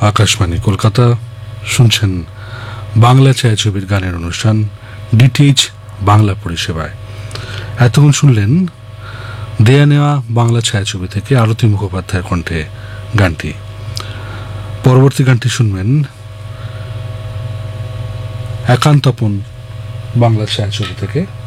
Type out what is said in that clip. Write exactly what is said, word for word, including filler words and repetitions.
আকাশবাণী কলকাতা, শুনছেন বাংলা ছায়াছবির গানের অনুষ্ঠান ডিটিএইচ বাংলা পরিষেবায়। এতক্ষণ শুনলেন দেয়া নেওয়া বাংলা ছায়াছবি থেকে আরতি মুখোপাধ্যায়ের কণ্ঠে গানটি। পরবর্তী গানটি শুনবেন একান্তপন বাংলা ছায়াছবি থেকে।